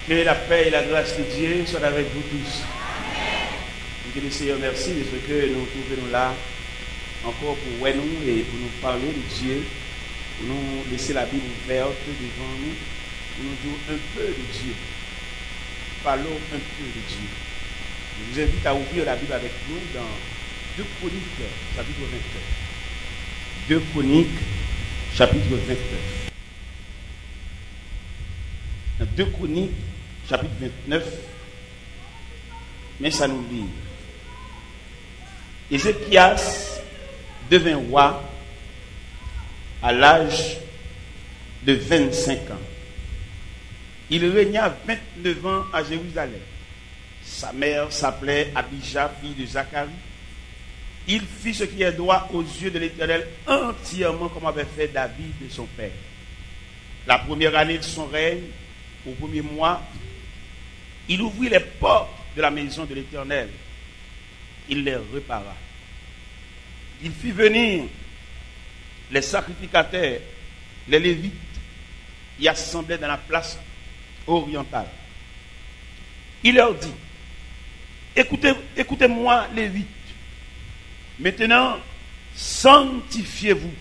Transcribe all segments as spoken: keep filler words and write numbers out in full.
Que la paix et la grâce de Dieu soient avec vous tous. Que le Seigneur merci parce que nous trouvons là encore pour voir nous et pour nous parler de Dieu, pour nous laisser la Bible ouverte devant nous, pour nous dire un peu de Dieu. Parlons un peu de Dieu. Je vous invite à ouvrir la Bible avec nous dans deux Chroniques, chapitre vingt-neuf. deux Chroniques, chapitre vingt-neuf. Dans deux Chroniques, chapitre vingt-neuf, mais ça nous dit. Ézéchias devint roi à l'âge de vingt-cinq ans. Il régna vingt-neuf ans à Jérusalem. Sa mère s'appelait Abijah, fille de Zacharie. Il fit ce qui est droit aux yeux de l'Éternel entièrement comme avait fait David de son père. La première année de son règne, au premier mois, il ouvrit les portes de la maison de l'Éternel. Il les repara. Il fit venir les sacrificateurs, les Lévites, y assemblaient dans la place orientale. Il leur dit, écoutez, écoutez-moi, Lévites. Maintenant, sanctifiez-vous.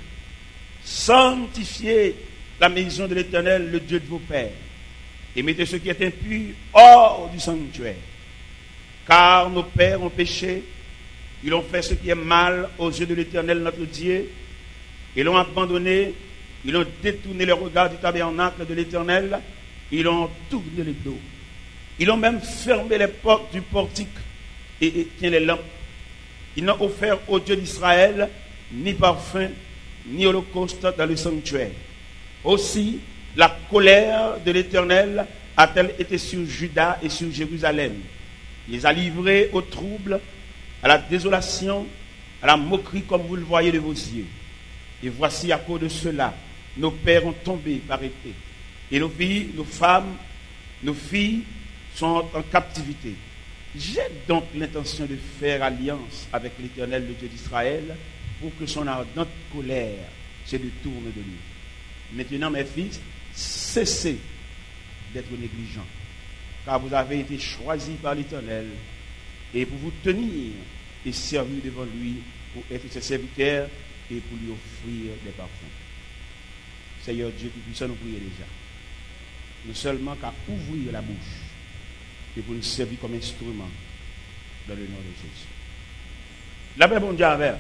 Sanctifiez la maison de l'Éternel, le Dieu de vos pères. Et mettez ce qui est impur hors du sanctuaire. Car nos pères ont péché, ils ont fait ce qui est mal aux yeux de l'Éternel notre Dieu, ils l'ont abandonné, ils ont détourné le regard du tabernacle de l'Éternel, ils ont tourné le dos. Ils ont même fermé les portes du portique et éteint les lampes. Ils n'ont offert au Dieu d'Israël ni parfum, ni holocauste dans le sanctuaire. Aussi, la colère de l'Éternel a-t-elle été sur Juda et sur Jérusalem. Il les a livrés au trouble, à la désolation, à la moquerie comme vous le voyez de vos yeux. Et voici à cause de cela, nos pères ont tombé par épée. Et nos filles, nos femmes, nos filles sont en captivité. J'ai donc l'intention de faire alliance avec l'Éternel, le Dieu d'Israël, pour que son ardente colère se détourne de nous. Maintenant, mes fils, cessez d'être négligents, car vous avez été choisis par l'Éternel, et pour vous tenir et servir devant lui, pour être ses serviteurs et pour lui offrir des parfums. Seigneur Dieu, qui puisse nous prier déjà. Nous seulement qu'à ouvrir la bouche et pour nous servir comme instrument dans le nom de Jésus. La paix, bon Dieu, avec.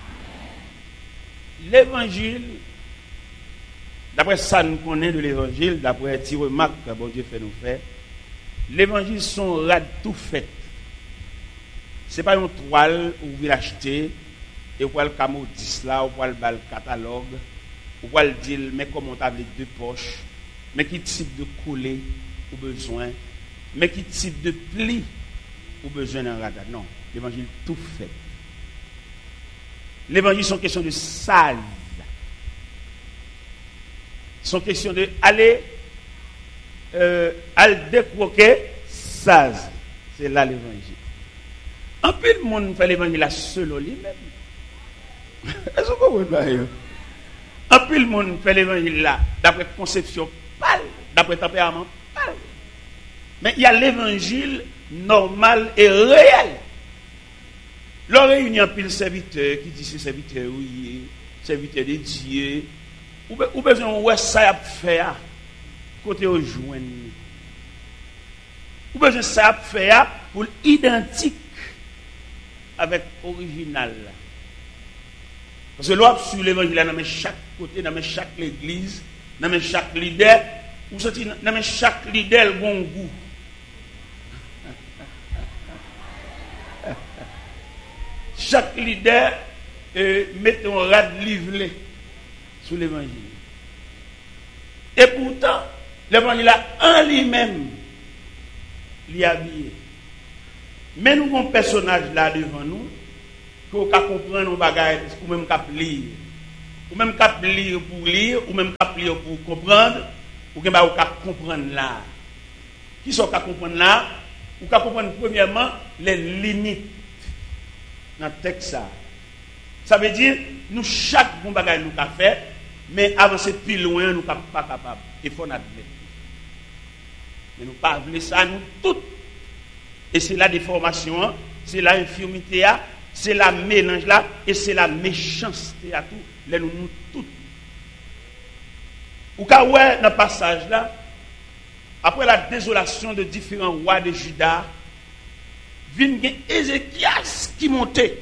L'évangile, d'après ça nous connaît de l'évangile, d'après les remarques que bon Dieu fait nous faire, l'évangile sont rad tout fait. Ce n'est pas une toile où vous l'achetez et vous pouvez le camodis là, vous pouvez le catalogue, vous pouvez le dire, mais comment on a les deux poches, mais qui type de coller ou besoin, mais qui type de pli ou besoin d'un radar. Non, l'évangile tout fait. L'évangile sont question de sale. Sont question de aller euh, aller décroquer saz. C'est là l'évangile. Un peu de monde fait l'évangile à seul lui-même. Est-ce que vous comprenez? Un peu de monde fait l'évangile là, d'après conception pâle, d'après tempérament pâle. Mais il y a l'évangile normal et réel. L'on réunit un pile serviteur qui dit ce serviteur, oui, serviteur de Dieu. Ou besoin de ça à faire côté au joindre. Ou besoin de ça à faire pour identique avec original. Parce que l'on sur l'évangile dans chaque côté, dans chaque église, dans chaque leader, ou sorti dans chaque leader le bon goût. Chaque leader euh, met un rad livré sur l'évangile. Et pourtant, l'évangile en lui-même, l'y habillé. Mais nous avons un personnage là devant nous, qu'on peut comprendre nos bagages, ou même qu'on lire. Ou même qu'on lire pour lire, ou même qu'on lire pour comprendre, ou qu'on peut comprendre là. Qui sont qu'on comprendre là? Ou qu'on comprendre premièrement les limites dans le texte. Ça. Ça veut dire, nous, chaque bon bagage nous avons fait, mais avancer plus loin, nous ne sommes pas capables. Il faut admettre. Mais nous pas voulons ça, nous toutes. Et c'est la déformation, c'est la infirmité, c'est la mélange là, et c'est la méchanceté à tout. Les nous, nous toutes. Ou quand ouais, dans le passage là, après la désolation de différents rois de Juda, vient Ézéchias qui montait.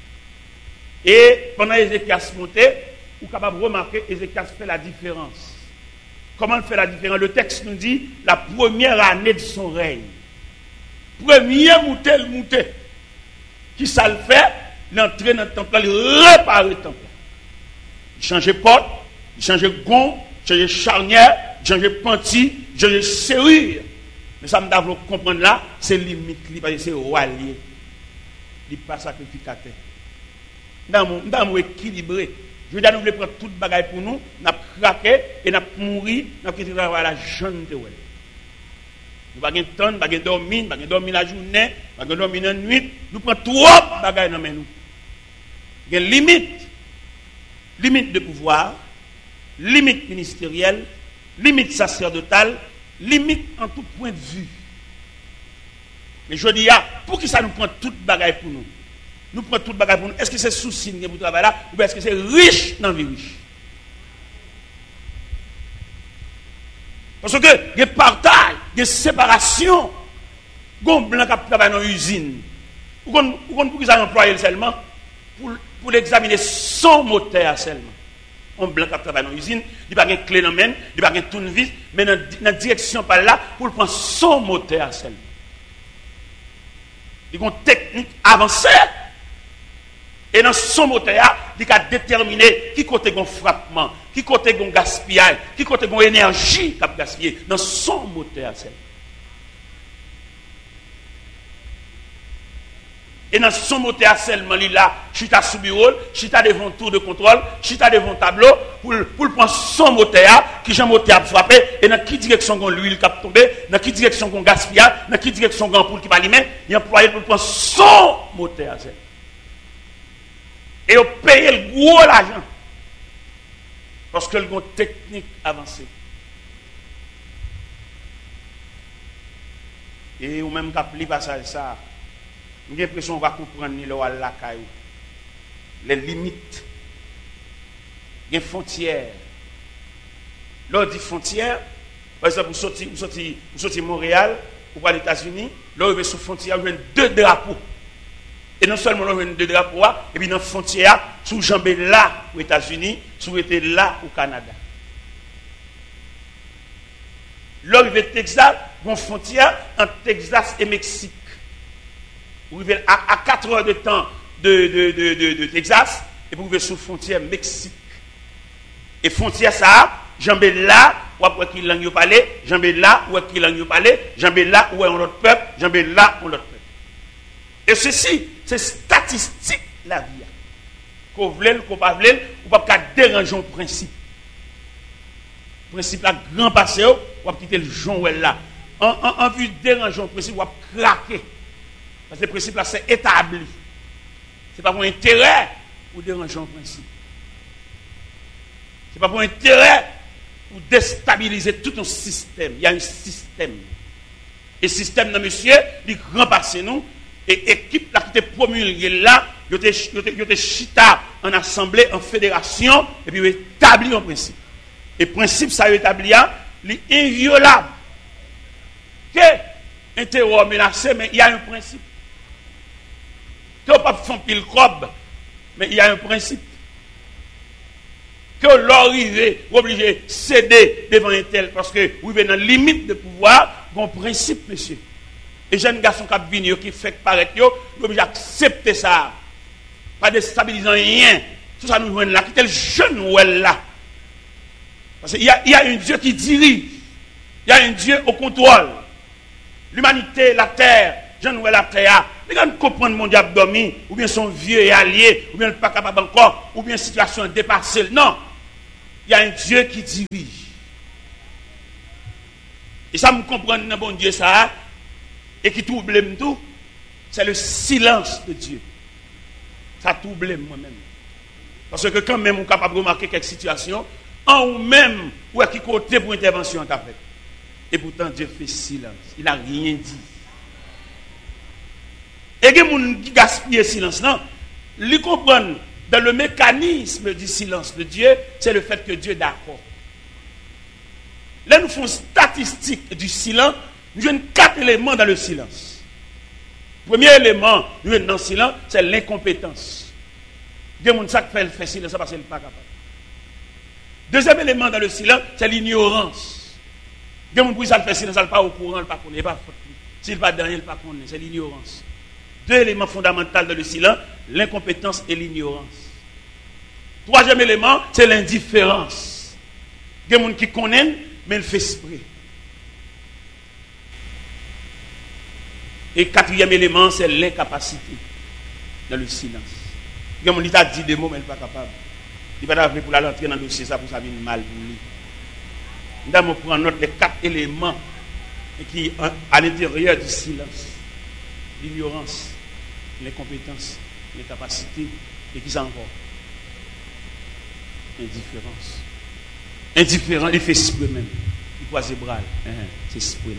Et pendant Ézéchias montait, vous êtes capable de remarquer Ézéchias fait la différence. Comment il fait la différence? Le texte nous dit la première année de son règne. Premier monté, le monté. Qui ça le fait? L'entrée dans le temple, il répare le temple. Il change porte, il change gond, il change charnière, il change panty, il change serrure. Mais ça me doit comprendre là, c'est limite, parce que c'est roi lié. Il n'est pas sacrificateur. Nous sommes équilibrés. Je veux dire, nous voulons prendre toute bagaille pour nous, nous avons craqué et nous avons mouru, nous avons quitté la jeune de Welle. Nous n'avons pas de temps, nous n'avons pas dormir, nous n'avons pas dormir la journée, nous n'avons pas dormir la nuit. Nous prenons trop de bagaille dans nous. Il y a une limite. Limite de pouvoir, limite ministérielle, limite sacerdotale, limite en tout point de vue. Mais je dis, pour qui ça nous prend toute bagaille pour nous? Nous prenons toute bagaille pour nous. Est-ce que c'est souci pour le travail là? Ou bien est-ce que c'est riche dans la vie riche? Parce que il y a partage, il y a séparation. Gon blanc qui travaille dans l'usine. Ou qu'on pour qu'ils aient employé seulement pour, pour l'examiner son moteur seulement. Un blanc qui travaille dans l'usine, il n'a pas de clé dans la main, il n'a pas de tournevis, mais dans la direction par là, pour prendre son moteur seulement. Il y a une technique avancée. Et dans son moteur, il a déterminé qui côté gon frappement, qui côté gon gaspillage, qui côté gon énergie qui a gaspillé dans son moteur. Et dans son moteur seulement, il a chita sous bureau, chita devant tour de contrôle, chita devant tableau, pour, pour prendre son moteur, qui j'ai moteur frappé, et dans quelle direction gon l'huile qui a tombé, dans quelle direction gon gaspillage, dans quelle direction gon poule qui va allumer, il a employé pour prendre son moteur. Et on paye le gros l'argent. Parce que le gros technique avancée. Et ou même quand on passage ça, j'ai l'impression qu'on va comprendre la caillou. Les limites. Les frontières. Lors dit frontières, par exemple, vous sortez, vous sortez, vous sortez Montréal, ou aux États-Unis, là, vous êtes sur frontière, vous avez deux drapeaux. Et non seulement nous avons deux drapeaux, et puis dans la frontière, sous jambé là aux États-Unis, sous était là au Canada. Là, vous êtes Texas, une frontière entre Texas et Mexique. Vous arrivez à, à quatre heures de temps de, de, de, de, de Texas, et vous arrivez sous la frontière Mexique. Et frontière ça, jambé là, ou après qui langue parler, jambé là, ou après qui langue parler, jambé là, ou un autre peuple, jambé là, ou l'autre peuple. Et ceci, c'est statistique la vie. Qu'on veut, qu'on pas veut, ou pas qu'à déranger le principe. Le principe là, grand passé, ou pas quitter le jonc là. En, en, en vue de déranger le principe, ou pas craquer. Parce que le principe là, c'est établi. Ce n'est pas pour intérêt ou déranger le principe. Ce n'est pas pour intérêt ou déstabiliser tout un système. Il y a un système. Et système, non, monsieur, il grand passé nous. Et équipe là qui était promulguée là, il était chita en assemblée, en fédération, et puis il établit un principe. Et le principe, ça établi, il est inviolable. Que un terror menacé, mais il y a un principe. Que on ne peut pas faire pile cob, mais il y a un principe. Que l'arrivée, obligé de céder devant un tel, parce que vous êtes dans la limite de pouvoir, il y a un principe, monsieur. Et jeunes garçons qui viennent, qui fait paraître, ils sont obligés d'accepter ça. Pas déstabilisant rien. Tout ça nous joue là. Qui est le jeune ou elle là? Parce qu'il y a, il y a un Dieu qui dirige. Il y a un Dieu au contrôle. L'humanité, la terre, jeune ou la terre. Les gens comprennent mon diable dormi, ou bien son vieux et allié, ou bien le pas capable encore, ou bien une situation dépassée. Non. Il y a un Dieu qui dirige. Et ça me comprend, bon Dieu, ça. Et qui trouble tout, c'est le silence de Dieu. Ça trouble moi-même. Parce que quand même on est capable de remarquer quelques situations, en ou même, ou à qui côté pour intervention t'as fait. Et pourtant, Dieu fait silence. Il n'a rien dit. Et il y a des gens qui gaspillent le silence. Non, ils comprennent dans le mécanisme du silence de Dieu, c'est le fait que Dieu est d'accord. Là, nous faisons statistique du silence. Nous avons quatre éléments dans le silence. Premier élément, nous avons dans le silence, c'est l'incompétence. Il y a des gens qui fait le silence parce qu'ils ne sont pas capables. Deuxième élément dans le silence, c'est l'ignorance. Il y a des gens qui fait silence, ils ne sont pas au courant, ils ne sont pas connus, ils ne sont pas faute. S'ils ne sont pas derrière, ils ne sont pas connus. C'est l'ignorance. Deux éléments fondamentaux dans le silence, l'incompétence et l'ignorance. Troisième élément, c'est l'indifférence. Il y a des gens qui connaissent, mais ils font esprit. Et quatrième élément, c'est l'incapacité dans le silence. Il y a des gens qui ont dit des mots, mais ils ne sont pas capables. Il ne va pas pour la rentrer dans le dossier, ça pour ça vient mal pour lui. Nous allons prendre note des quatre éléments qui à l'intérieur du silence. L'ignorance, l'incompétence, l'incapacité, et qui ça encore? Indifférence. Indifférent, il fait esprit même. Il croise les bras. C'est esprit.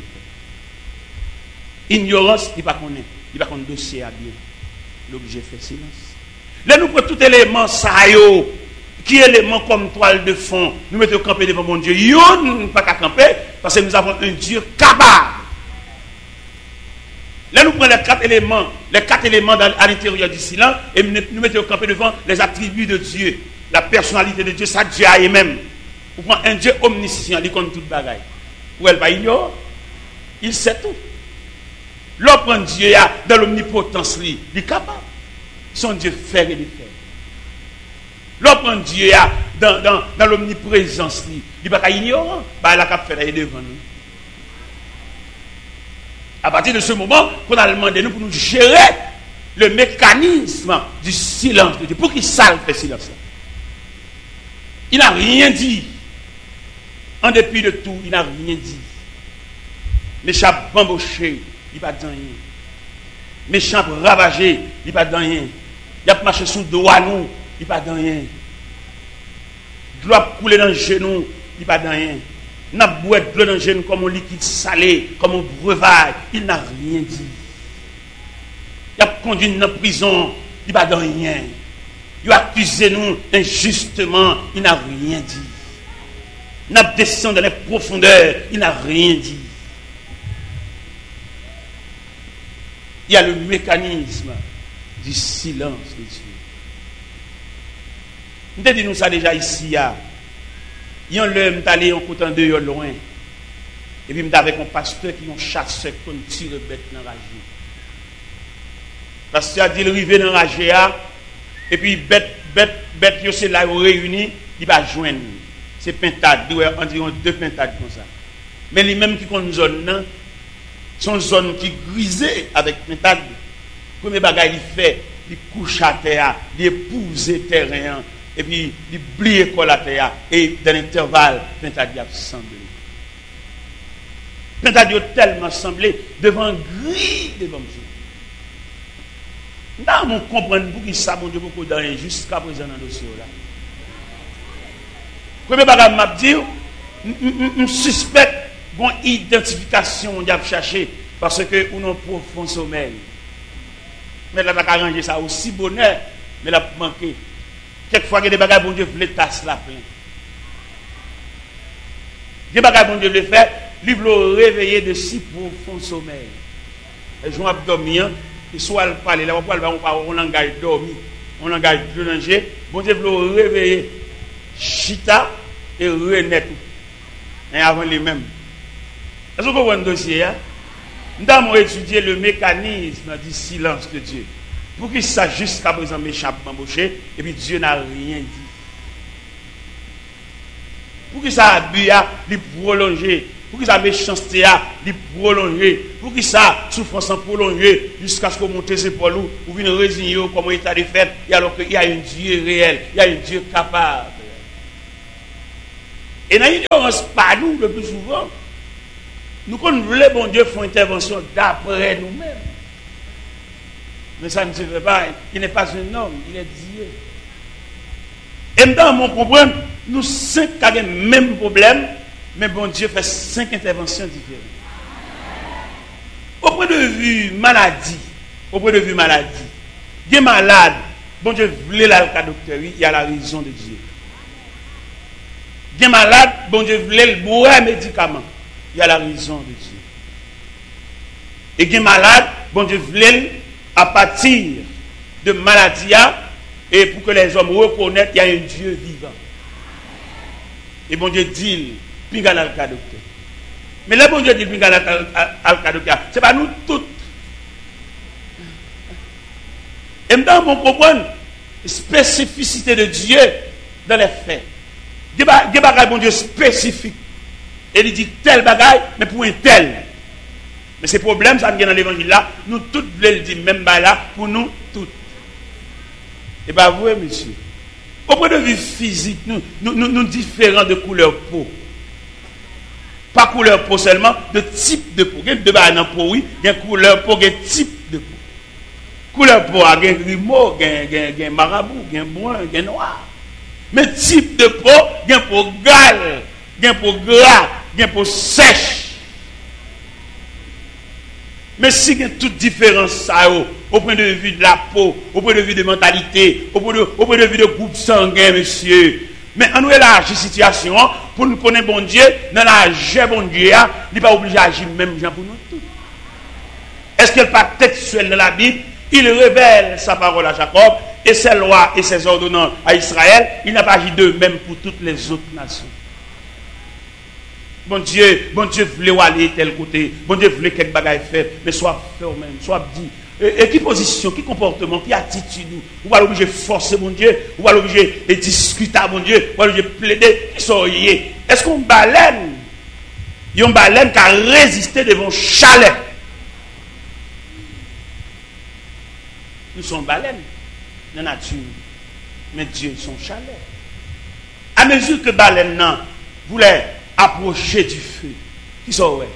Ignorance, il ne connaît pas. Il ne connaît pas le dossier à bien. L'objet fait silence. Là, nous prenons tout élément, ça y qui est élément comme toile de fond. Nous mettons camper devant mon Dieu. Yo, nous ne pouvons pas camper parce que nous avons un Dieu capable. Là, nous prenons les quatre éléments, les quatre éléments dans, à l'intérieur du silence et nous mettons camper devant les attributs de Dieu, la personnalité de Dieu, ça Dieu a lui-même. Vous prenez un Dieu omniscient, il connaît toute bagaille. Ou elle va ignorer, il sait tout. L'autre prend Dieu dans l'omnipotence, il est capable. Son Dieu fait et défait. L'autre prend Dieu dans, dans, dans l'omniprésence, il n'est pas ignorant, il a qu'à faire devant nous. À partir de ce moment, qu'on a demandé nous pour nous gérer le mécanisme du silence de Dieu. Pour qu'il salve le silence. Il n'a rien dit. En dépit de tout, il n'a rien dit. Méchant bamboché, il n'a pas dit rien. Méchant ravagé, il n'a pas dit rien. Il a marché sous le doigt nous, il n'a pas dit rien. De l'eau a coulé dans le genou, il n'a pas dit rien. Il n'a pas boire de l'eau dans le genou comme un liquide salé, comme un breuvage, il n'a rien dit. Il a conduit dans la prison, il n'a pas dit rien. Il a accusé nous injustement, il n'a rien dit. Il a descendu dans les profondeurs, il n'a rien dit. Il y a le mécanisme du silence de Dieu. Nous avons dit nous ça déjà ici. Il y a un homme qui allé en côté de loin. Et puis, avec un pasteur qui ont chassé comme tire bête dans la rage. Le pasteur a dit il arrive dans la rage. Et puis, bête, bête, bête, c'est là où réunis, il va joindre. C'est pentade, environ deux pentades comme ça. Mais les mêmes qui ont une zone, sont une zone qui grisée avec pentade. Le premier bagage il fait, il couche à terre, il épouse terrain, et puis il plie la terre, et dans l'intervalle, pentade a semblé. Pentade a tellement semblé devant gris devant Dieu. Nous on comprend pour qui ça, mon Dieu, beaucoup d'années jusqu'à présent dans le dossier là. Premier bagage m'a dit, je suspecte une identification on a cherché parce que on a un profond sommeil. Mais là, on a arrangé ça aussi bonheur, mais là, manqué. Quelquefois, il y a des bagages, bon Dieu, voulait tasser la plein. Des bagages, bon Dieu, voulait faire, lui voulait réveiller de si profond sommeil. Et je vais dormir, et soit le parler, là, on parle, on langage dormi, on langage de danger, bon Dieu, voulait réveiller. Chita et renaître. Et avant les mêmes. Est-ce que vous voyez un dossier? Nous avons étudié le mécanisme du silence de Dieu. Pour qu'il sache jusqu'à présent méchamment embauché, et puis Dieu n'a rien dit. Pour qu'il ça abus, il prolongé. Pour qu'il ça méchanceté, il prolongé. Pour qu'il ça souffrance prolongée, jusqu'à ce qu'on monte ses épaules ou vienne résigner comme état de fait, et alors qu'il y a un Dieu réel, il y a un Dieu capable. Et dans l'ignorance, pas nous, le plus souvent, nous connaissons les bons dieux font intervention d'après nous-mêmes. Mais ça ne se fait pas. Il n'est pas un homme, il est Dieu. Et maintenant, on comprend, nous cinq avons le même problème, Mais bon Dieu fait cinq interventions différentes. Au point de vue maladie, au point de vue maladie, des malades, bon Dieu voulait la docteur, il y a la raison de Dieu. Des malades, bon Dieu voulait le boire médicament, il y a la raison de Dieu. Et des malades, bon Dieu voulait à partir de maladie, et pour que les hommes reconnaissent qu'il y a un Dieu vivant. Et bon Dieu dit, pingal al docteur. Mais là, bon Dieu dit, pingal al docteur, c'est pas nous tous. Et maintenant, on comprend la spécificité de Dieu dans les faits. Des bagages, bon Dieu, spécifiques. Et il dit tel bagaille, mais pour un tel. Mais ces problèmes, ça vient dans l'évangile là, nous tous voulons le dire, même là, pour nous tous. Et bien, vous, monsieur, au point de vue physique, nous, nous, nous, nous différents de couleur peau. Pas couleur peau seulement, de type de peau. Il y a deux bagages dans peau, oui, il y a couleur peau, il y a type de peau. Couleur peau, il y a grimaud, il y a marabout, il y a brun, il y a noir. Mais type de peau, il y a peau gale, il y a peau gras, il y a peau sèche. Mais si il y a toute différence, ça, au point de vue de la peau, au point de vue de mentalité, au point de, au point de vue de groupe sanguin, monsieur. Mais on nous élargit la situation pour nous connaître bon Dieu, dans la jeu bon Dieu, il n'est pas obligé d'agir même gens pour nous tous. Est-ce qu'il n'est pas textuel dans la Bible? Il révèle sa parole à Jacob et ses lois et ses ordonnances à Israël. Il n'a pas agi de même pour toutes les autres nations. Bon Dieu, bon Dieu voulait aller tel côté, bon Dieu voulait quelque bagaille faire, mais soit fait au même, soit dit. Et, et qui position, qui comportement, qui attitude, ou va l'obliger forcer mon Dieu, ou va l'obliger et discuter mon Dieu, ou va l'obliger plaider, qui sont liés. Est-ce qu'on baleine, il y a une baleine qui a résisté devant chalet? Nous sommes baleines dans la nature, mais Dieu son chalet. À mesure que baleine non voulait approcher du feu, qui sont ouais.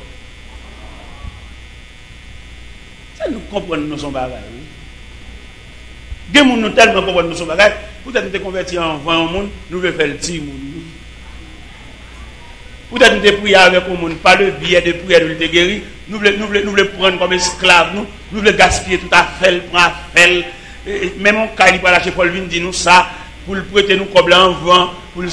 Ça nous comprenons nous sommes bagages. Des gens nous tellement comprennent nous sommes bagages. Peut-être nous te convertis en vingt monde, nous voulons faire le petit monde. Peut-être nous te prier avec le monde, pas le billet de prière de te guérir. Nous voulons nous voulons nous voulons prendre comme esclaves nous, nous voulons gaspiller tout à fait, prendre à faire. Même en cas il va lâcher Paul vient dire nous ça pour le prêter nous comme en vent pour le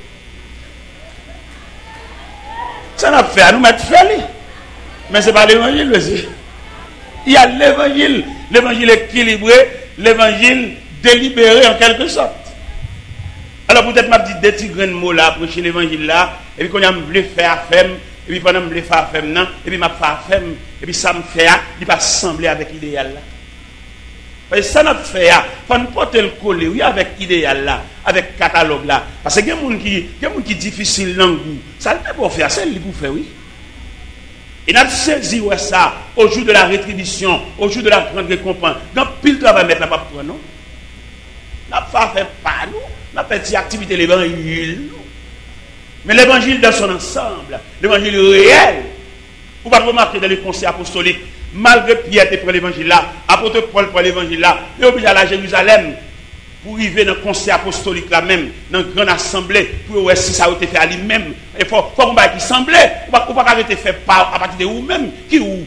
ça n'a fait à nous mettre fait. Mais ce n'est pas l'évangile aussi. Il y a l'évangile, l'évangile équilibré, l'évangile délibéré en quelque sorte. Alors peut-être m'a dit des petits grains de mots là, prêcher l'évangile là, et puis quand on voulu faire femme, et puis pendant que je voulais faire femme non, et puis m'a faire femme, et puis ça me fait, il va sembler avec l'idéal là. Parce que ça n'a fait, il faut nous porter le collet, oui, avec l'idéal là, avec le catalogue là. Parce que il y a des gens qui, qui difficile dans le goût. Ça ne peut pas faire, c'est lui pour faire, oui. Et nous avons saisi ça au jour de la rétribution, au jour de la grande récompense. Dans pile travail mettre la pas pour nous. Nous n'avons pas fait pas nous, nous avons fait cette activité de l'évangile. Mais l'évangile dans son ensemble, l'évangile réel, vous pouvez remarquer dans les conseils apostoliques, malgré Pierre qui prend l'évangile là, apôtre Paul prend l'évangile là, il est obligé d'aller à Jérusalem pour arriver dans le conseil apostolique là même, dans une grande assemblée, pour voir si ça a été fait à lui-même. Il faut qu'on va qui semblait, ou pas qu'on va fait par à partir de vous-même, qui ou.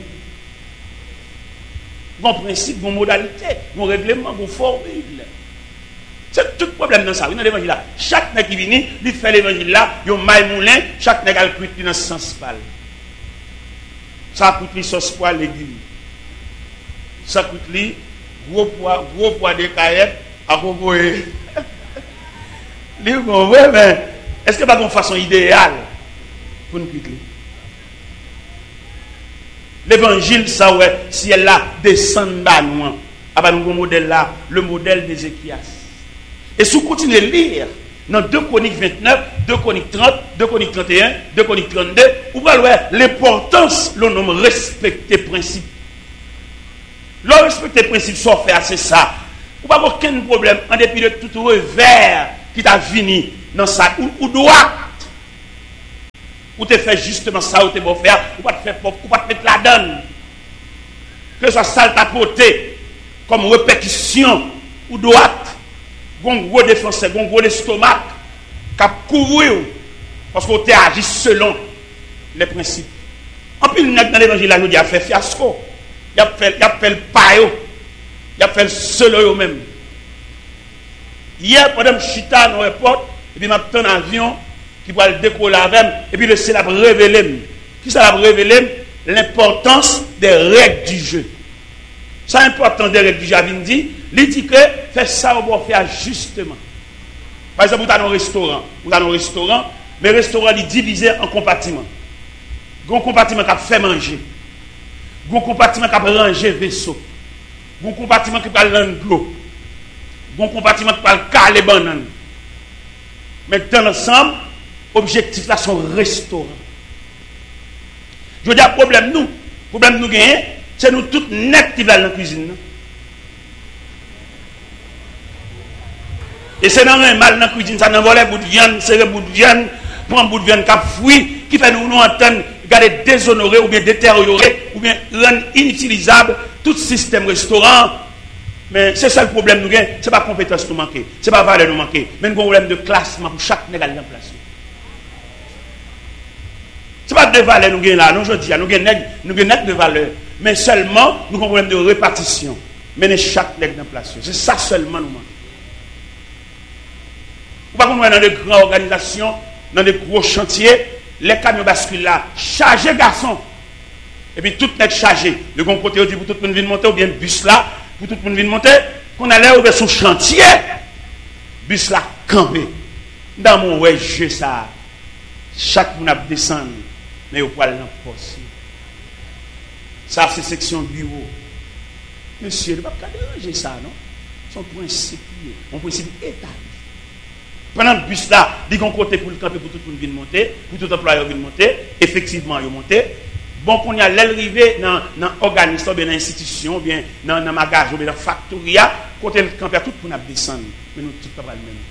Bon principe, bon modalité, bon règlement, bon formule. C'est tout le problème dans ça, oui, dans l'évangile là. Chaque nègre qui vient, il fait l'évangile là, il y a un maille moulin, chaque nègre a le cuit dans ce sens pâle. Ça coûte lui sauce poids légumes. Ça coûte lui gros poids, gros poids de caillettes à proposer. Lui, bon, ouais, mais est-ce que pas une façon idéale pour nous quitter? L'évangile, ça, ouais, si elle là descend dans nous, à nous modèle là, le modèle d'Ézéchias. Et si vous continuez à lire, dans deux Chroniques vingt-neuf, deux Chroniques trente, deux Chroniques trente et un, deux Chroniques trente-deux, vous voyez l'importance, le nom respecter principe. Le respecter principe, soit fait, c'est ça. Vous n'avez aucun problème, en dépit de tout revers qui t'a venu dans ça, ou, ou droit. Ou te fait justement ça, ou te beau faire, ou pas te faire pauvre, ou pas te mettre la donne. Que ce soit sale tapoté, comme répétition, ou droite. Un gros défenseur, un gros estomac, qui a couru, parce qu'on t'a agi selon les principes. En plus, dans l'évangile, là, nous dit, il a fait fiasco. Il a fait, il a fait le payo. Il a fait le seul eux-mêmes. Hier, pendant que je suis à l'aéroport, et puis je un avion qui va le décoller avec, et puis le ciel a révélé. Qui ça a révélé? L'importance des règles du jeu. Ça, l'importance des règles du jeu, il dit, il dit que fait ça, on va faire justement. Par exemple, vous avez un restaurant. Vous avez un restaurant, mais le restaurant est divisé en compartiments. Il y a un compartiment qui a fait manger. Il y a un compartiment qui a rangé vaisseau. Il y a un compartiment qui a rangé l'eau. Il y a un compartiment qui a caler les bananes. Mais dans l'ensemble, l'objectif là, sont restaurants. Je veux dire, le problème nous, le problème nous gagnons, c'est nous tous net qui veulent dans la cuisine. Et c'est dans un mal dans la cuisine, ça n'envoie les bouts de viande, c'est les bouts de viande, prendre bout de viande qui fruit, qui fait nous nous entendre, garder déshonorer ou bien détériorer, ou bien rendre inutilisable tout système restaurant. Mais c'est ça le problème nous gagnons, ce n'est pas compétence nous manquer, ce n'est pas valeur nous manquer, mais nous avons un problème de classement pour chaque négal en place. Ce n'est pas de valeur nous gagnons là, non, je dis, nous gagnons net de valeur, mais seulement nous avons un problème de répartition. Mener chaque nègre en place. C'est ça seulement nous manquons. Ou pas qu'on dans des grandes organisations, dans des gros chantiers, les camions basculent là, chargés garçons. Et puis tout n'est chargé. De bon côté, on dit pour tout le monde venir monter, ou bien bus là, pour tout le monde venir monter, qu'on allait ouvrir son chantier, bus là campé. Dans mon ouais, je ça, chaque monde a descendu, mais au poil dans le poste. Ça, c'est section bureau. Monsieur, il ne va pas déranger ça, non? Son principe, mon principe établi. Pendant le bus là, il y a un côté pour le camper, pour tout le monde venir monter, pour tout employé venir monter, effectivement, il monter. Bon, qu'on y a l'arrivée dans l'organisme, bien dans l'institution, bien dans le magasin, bien dans la factoria, côté le camper, tout le monde descendre. Mais nous, tout pas le même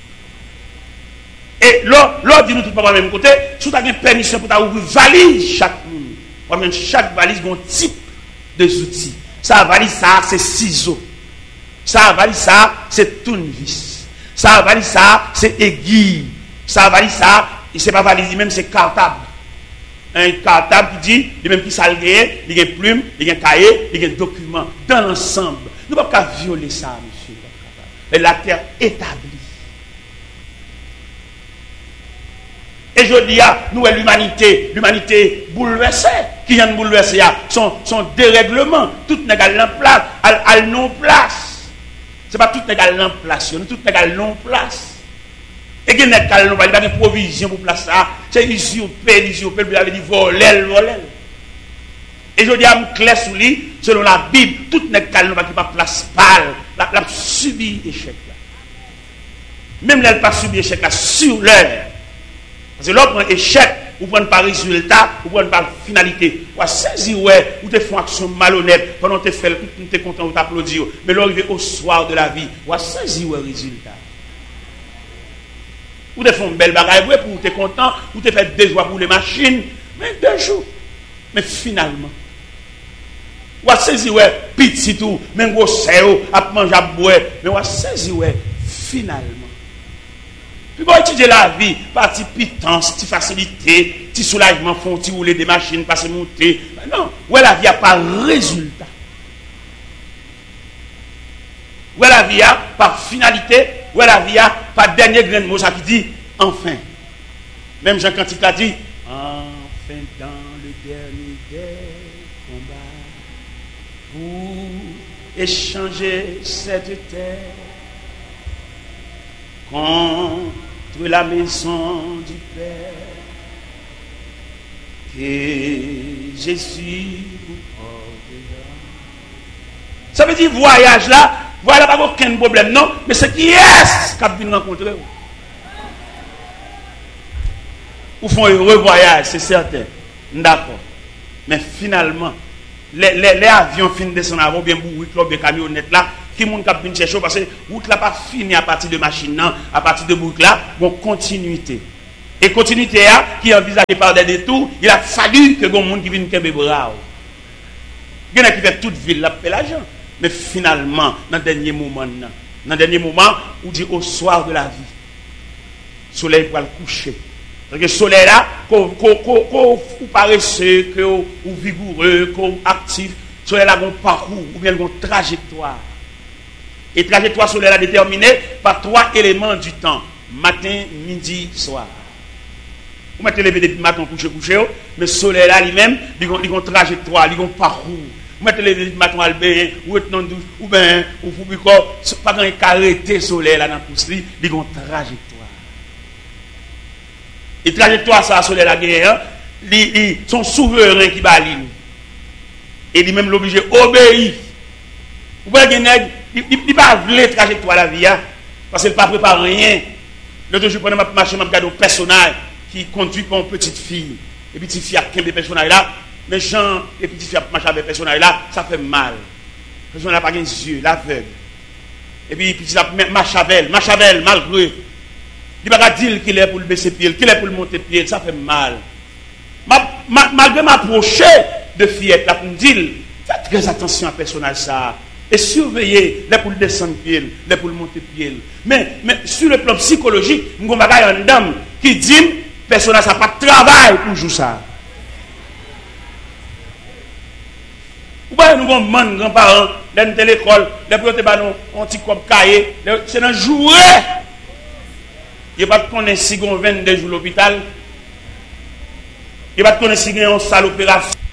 côté. Et l'autre dit nous, tout pas le même côté, si vous avez une permission pour ouvrir valise chaque monde, chaque valise a un type de outils. Ça, valise ça, c'est ciseaux. Ça, valise ça, c'est tournevis. Ça, valise ça, c'est aiguille. Ça, valise ça, c'est pas valise, même c'est cartable. Un cartable qui dit, il même qui s'algué, il y a une plume, il y a un cahier, il y a un document. Dans l'ensemble, nous ne pouvons pas violer ça, monsieur. Mais la terre établie. Et je dis à nous, l'humanité, l'humanité bouleversée, qui vient de bouleverser, son, son dérèglement, tout n'est pas en place, à non place. Ce n'est pas tout n'est pas en place, tout n'est pas en place. Et qu'il n'est pas en place, il n'y a pas de provision pour place ça. C'est usurpé, usurpé, il avait dit voler, voler. Et je dis à me clair sous lui, selon la Bible, tout n'est pas en place, qui pas place pâle, la, la subi échec là. Même là, elle pas subi échec là, sur l'heure. Parce que l'autre prend échec, ou prend pas résultat, ou prend pas finalité. Ou à saisir, ouais, ou te font action malhonnête, pendant que tu fais, tu es content, ou t'applaudis. Mais l'arrivée au soir de la vie, ou à saisir, ouais, résultat. Ou te font une belle bagaille, ouais, pour tu es content, ou te fait deux jours pour les machines, mais deux jours. Mais finalement, ou à saisir, ouais, petit tout, même gros séo, à manger, à boire, mais ou à saisir, ouais, finalement. Puis pour étudier la vie, partie pitance, petite facilité, petit soulagement, font petit rouler des machines, passer monter. Non, où la vie a pas résultat. Où la vie a pas finalité, où la vie a pas dernier grain de mot, ça qui dit enfin. Même Jean Cantique a dit enfin dans le dernier des combats pour échanger cette terre contre la maison du Père, que Jésus vous portera. Ça veut dire voyage là, voilà pas aucun problème, non, mais c'est qui est-ce qu'a venu rencontrer vous? Ou font un heureux voyage, c'est certain. D'accord. Mais finalement, les, les, les avions finissent de descendre avant, bien bourrés, bien camionnettes là, qui moun k'ap vinn chercher parce que route là pas fini à partir de machine non, à partir de boucle là, bon continuité. Et continuité là qui est envisagée par des détours, il a fallu que gon monde qui vienne kembe bras. Il y en a qui fait toute ville là payer l'argent, mais finalement dans dernier moment là, dans dernier moment où dit au soir de la vie, soleil pour le coucher, Donc le soleil là, qu'on paresseux, qu'on vigoureux, qu'on actif, le soleil là a un parcours ou bien une trajectoire. Et trajectoire soleil là déterminée par trois éléments du temps. Matin, midi, soir. Vous mettez lever depuis matin, coucher, coucher, mais le soleil là lui-même, il a une trajectoire, il a un parcours. Vous mettez lever depuis matin, albin, ou être douce, ou bien, ou vous pas quand il arrêter le soleil là dans le pouce, il a une trajectoire. Et trajectoire, ça, soleil la guerre, ils sont souverains qui balinent. Et lui-même l'obligé obéir. Vous voyez, il ne pas la trajectoire la vie, parce qu'il ne pas préparé rien. L'autre jour, pendant ma marché, je regarde un personnage qui conduit pour une petite fille. Et puis, petite fille a quinze personnages là. Mais Jean, et petite fille a marché avec personnage là, ça fait mal. Le personnage n'a pas les yeux, l'aveugle. Et puis, petite fille marche avec elle, marche avec elle, malgré. Il ne va pas dire qu'il est pour le baisser pied, qu'il est pour le monter pied, ça fait mal. Malgré m'approcher de fillette, là, pour me dire, faites très attention à ce personnage ça. Et surveillez, les pour le descendre pied, les pour le monter pied. Mais, mais sur le plan psychologique, nous avons une dame qui dit, le personnage n'a pas de travail pour jouer ça. Vous voyez, nous avons des grands-parents, dans l'école, les pour un petit cop cahier, c'est un jouet. Il n'y a pas de connaître si on vingt-deux jours à l'hôpital. Il n'y a pas de connaître si on a une salle opération.